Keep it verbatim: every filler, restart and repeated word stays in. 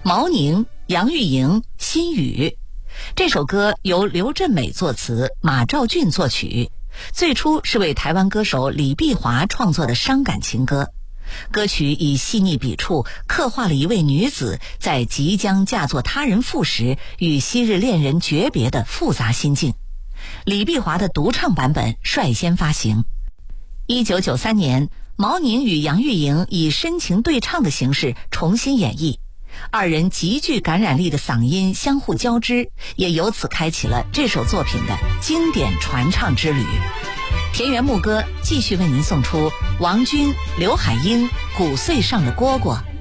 毛宁、杨钰莹、辛雨。这首歌由刘振美作词，马兆骏作曲，最初是为台湾歌手李碧华创作的伤感情歌。歌曲以细腻笔触刻画了一位女子在即将嫁作他人妇时与昔日恋人诀别的复杂心境。李碧华的独唱版本率先发行。一九九三年，毛宁与杨钰莹以深情对唱的形式重新演绎，二人极具感染力的嗓音相互交织，也由此开启了这首作品的经典传唱之旅。田园牧歌继续为您送出王军、刘海英《谷穗上的蝈蝈》。